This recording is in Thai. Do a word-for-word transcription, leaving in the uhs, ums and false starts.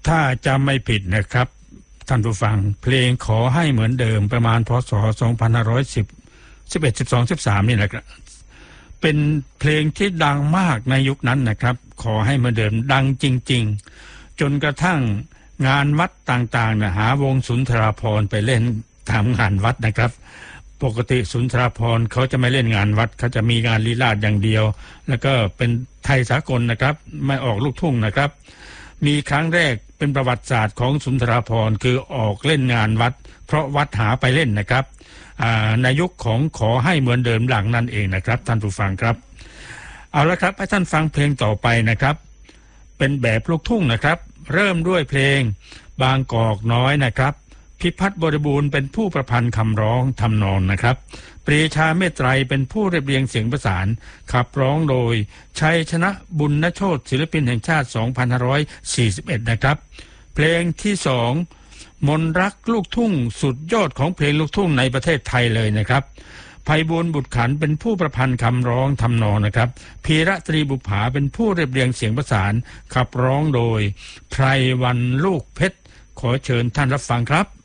ถ้าจำไม่ผิดนะครับท่านผู้ฟังเพลงขอให้เหมือนเดิมประมาณพศสองพันห้าร้อยสิบ สิบเอ็ด สิบสอง สิบสามนี่แหละครับเป็นเพลงที่ดังมากในยุคนั้นนะครับขอให้เหมือนเดิมดังจริงๆจนกระทั่งงานวัดต่างๆนะหาวงสุนทราภรณ์ไปเล่นตามงานวัดนะครับปกติสุนทราภรณ์เขาจะไม่เล่นงานวัดเขาจะมีงานลีลาศอย่างเดียวแล้วก็เป็นไทยสากลนะครับไม่ออกลูกทุ่งนะครับมีครั้งแรกเป็นประวัติศาสตร์ของสุนทราภรณ์คือออกเล่นงานวัดเพราะวัดหาไปเล่นนะครับในยุคของขอให้เหมือนเดิมหลังนั่นเองนะครับท่านผู้ฟังครับเอาละครับให้ท่านฟังเพลงต่อไปนะครับเป็นแบบลูกทุ่งนะครับเริ่มด้วยเพลงบางกอกน้อยนะครับพิพัฒน์บริบูรณ์เป็นผู้ประพันธ์คำร้องทำนองนะครับปรีชาเมตไตรเป็นผู้เรียบเรียงเสียงประสานขับร้องโดยชัยชนะบุญนโชติศิลปินแห่งชาติสองพันห้าร้อยสี่สิบเอ็ดนะครับเพลงที่สองมนรักลูกทุ่งสุดยอดของเพลงลูกทุ่งในประเทศไทยเลยนะครับไพบูลย์บุตรขันเป็นผู้ประพันธ์คำร้องทำนองนะครับพีระตรีบุภาเป็นผู้เรียบเรียงเสียงประสานขับร้องโดยไพรวันลูกเพชรขอเชิญท่านรับฟังครับ